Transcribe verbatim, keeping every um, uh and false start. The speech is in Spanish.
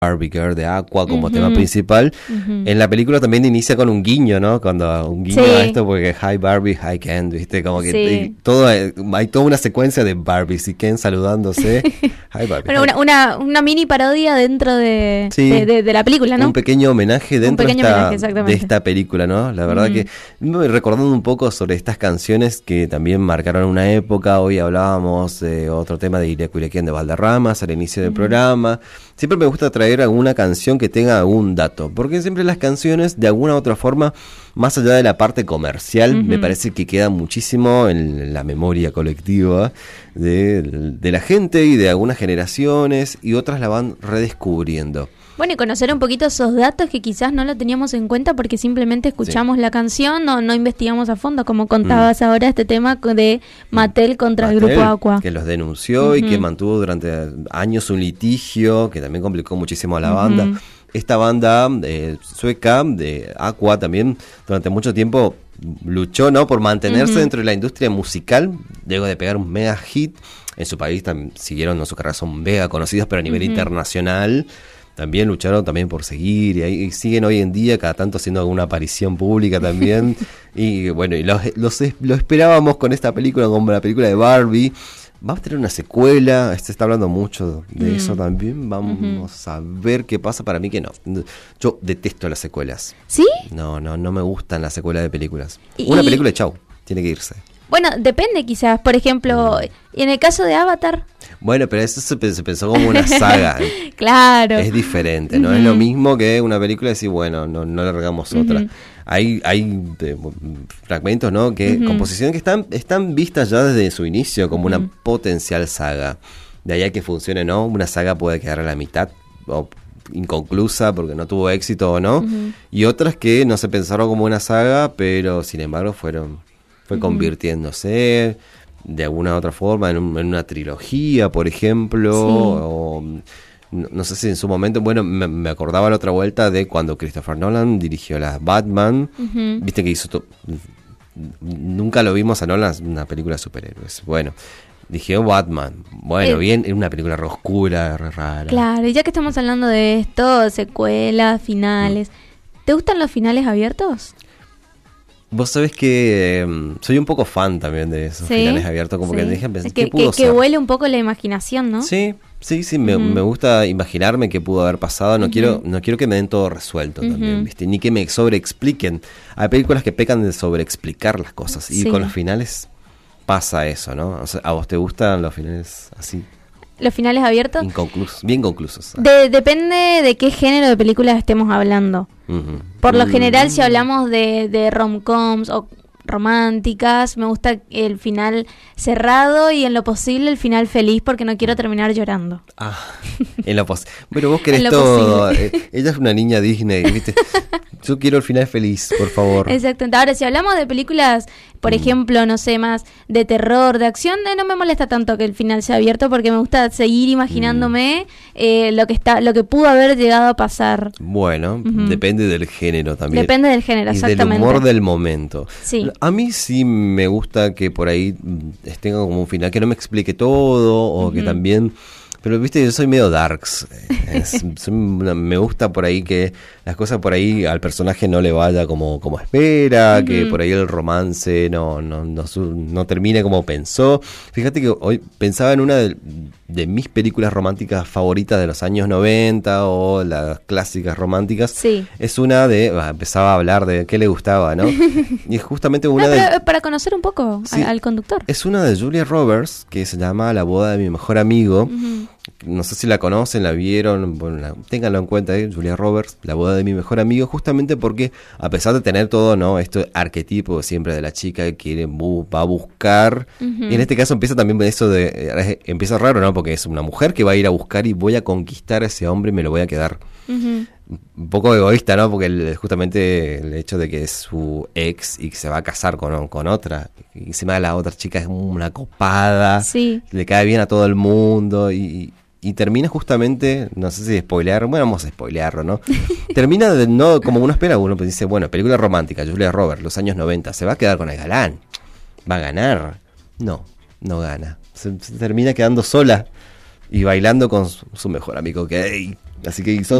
Barbie Girl de Aqua como Uh-huh. tema principal. Uh-huh. En la película también inicia con un guiño, ¿no? Cuando un guiño Sí. a esto, porque hi Barbie, hi Ken, ¿viste? Como que Sí. y todo, hay toda una secuencia de Barbies y Ken saludándose. Hi Barbie. Bueno, hi. una, una, una mini parodia dentro de, Sí. de, de, de la película, ¿no? Un pequeño homenaje dentro pequeño de, esta, homenaje, exactamente. de esta película, ¿no? La verdad Mm. que me- recordando un poco sobre estas canciones que también marcaron una época. Hoy hablábamos de otro tema de Ilequien de Valderramas al inicio del Mm. programa. Siempre me gusta traer alguna canción que tenga algún dato, porque siempre las canciones de alguna u otra forma, más allá de la parte comercial, Ujú. me parece que queda muchísimo en la memoria colectiva de, de la gente y de algunas generaciones, y otras la van redescubriendo. Bueno, y conocer un poquito esos datos que quizás no lo teníamos en cuenta porque simplemente escuchamos la canción, no, no investigamos a fondo, como contabas ahora este tema co- de Mattel contra el Mattel, grupo Aqua. que los denunció y Ujú. que mantuvo durante años un litigio que también complicó muchísimo a la Ujú. banda. Esta banda eh, sueca de Aqua también durante mucho tiempo luchó, ¿no?, por mantenerse Ujú. dentro de la industria musical, luego de pegar un mega hit. En su país también siguieron, ¿no?, su carrera, son mega conocidos, pero a nivel Ujú. internacional también lucharon también por seguir, y ahí y siguen hoy en día cada tanto haciendo alguna aparición pública también. Y bueno, y los, los es- lo esperábamos con esta película, como la película de Barbie. Va a tener una secuela, se está hablando mucho de Mm. eso también. Vamos a ver qué pasa. Para mí que no. Yo detesto las secuelas. ¿Sí? No, no, no me gustan las secuelas de películas. Y- Una y- película y chau, tiene que irse. Bueno, depende quizás. Por ejemplo, en el caso de Avatar, Bueno, pero eso se, pe- se pensó como una saga. claro. Es diferente, no es Ujú. lo mismo que una película y decir, bueno, no, no le regamos otra. Ujú. Hay, hay de- fragmentos, ¿no?, que Ujú. composiciones que están, están vistas ya desde su inicio como Ujú. una potencial saga. De ahí a que funcione, ¿no? Una saga puede quedar a la mitad o inconclusa porque no tuvo éxito o no. Ujú. Y otras que no se pensaron como una saga, pero sin embargo fueron fue Ujú. convirtiéndose de alguna u otra forma en, un- en una trilogía, por ejemplo, Sí. o no, no sé si en su momento, bueno, me, me acordaba la otra vuelta de cuando Christopher Nolan dirigió las Batman. Ujú. Viste que hizo to- nunca lo vimos a Nolan, una película de superhéroes. Bueno, dirigió Batman. Bueno, Eh. bien, era una película re oscura, re rara. Claro, y ya que estamos hablando de esto, secuelas, finales, ¿te gustan los finales abiertos? Vos sabés que eh, soy un poco fan también de esos Sí, finales abiertos, como sí. que te dejan pensar, Es que, ¿qué pudo que, que ser? huele un poco la imaginación, ¿no? Sí, sí, sí, me, Ujú. me gusta imaginarme qué pudo haber pasado. No Ujú. quiero no quiero que me den todo resuelto Ujú. también, ¿viste? Ni que me sobreexpliquen. Hay películas que pecan de sobreexplicar las cosas. Y Sí. con los finales pasa eso, ¿no? O sea, ¿a vos te gustan los finales así? Los finales abiertos. Inconclusos, bien conclusos. De- depende de qué género de películas estemos hablando. Ujú. Por lo Mm. general, si hablamos de, de rom-coms o románticas, me gusta el final cerrado y en lo posible el final feliz porque no quiero terminar llorando. Ah, en lo posible. Pero vos querés En lo todo. posible. eh, ella es una niña Disney, ¿viste? Yo quiero el final feliz, por favor. Exactamente. Ahora, si hablamos de películas, por Mm. ejemplo, no sé, más de terror, de acción, eh, no me molesta tanto que el final sea abierto porque me gusta seguir imaginándome eh, lo que está, lo que pudo haber llegado a pasar. Bueno, Ujú. depende del género también. Depende del género, y exactamente. del humor del momento. Sí. A mí sí me gusta que por ahí mm, tenga como un final, que no me explique todo, o que Ujú. también... Pero viste, yo soy medio darks. eh, es- soy una- me gusta por ahí que las cosas por ahí al personaje no le vaya como, como espera, que Ujú. por ahí el romance no, no, no, su- no termine como pensó. Fíjate que hoy pensaba en una de, de mis películas románticas favoritas de los años noventa o las clásicas románticas. Sí. Es una de, bah, empezaba a hablar de qué le gustaba, ¿no? Y es justamente No, una pero, de... eh, para conocer un poco Sí. a- al conductor. Es una de Julia Roberts, que se llama La boda de mi mejor amigo. Ujú. No sé si la conocen, la vieron, bueno, la- ténganlo en cuenta, ¿eh? Julia Roberts, La boda de mi mejor amigo, justamente porque a pesar de tener todo, ¿no?, este arquetipo siempre de la chica que quiere, bu- va a buscar, Ujú. y en este caso empieza también eso de, eh, empieza raro, ¿no?, porque es una mujer que va a ir a buscar y voy a conquistar a ese hombre y me lo voy a quedar. Ujú. Un poco egoísta, ¿no? Porque el- justamente el hecho de que es su ex y que se va a casar con, con otra, y encima la otra chica es una copada, Sí. le cae bien a todo el mundo y, y termina justamente, no sé si spoilear, bueno, vamos a spoilearlo, ¿no? Termina de, no como uno espera, uno pues dice, bueno, película romántica, Julia Roberts, los años noventa, se va a quedar con el galán, va a ganar. No, no gana, se, se termina quedando sola y bailando con su, su mejor amigo gay. Así que son